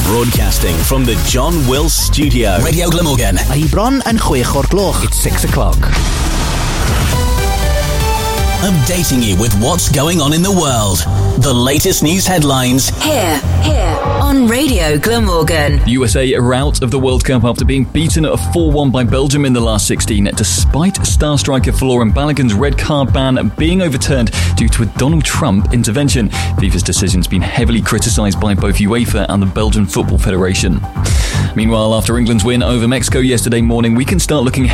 Broadcasting from the John Wills Studio. Radio Glamorgan. Hi bron yn 6 o'r gloch. It's 6 o'clock. Updating you with what's going on in the world. The latest news headlines. Here on Radio Glamorgan. The USA are out of the World Cup after being beaten at 4-1 by Belgium in the last 16, despite star striker Folarin Balogun's red card ban being overturned due to a Donald Trump intervention. FIFA's decision's been heavily criticised by both UEFA and the Belgian Football Federation. Meanwhile, after England's win over Mexico yesterday morning, we can start looking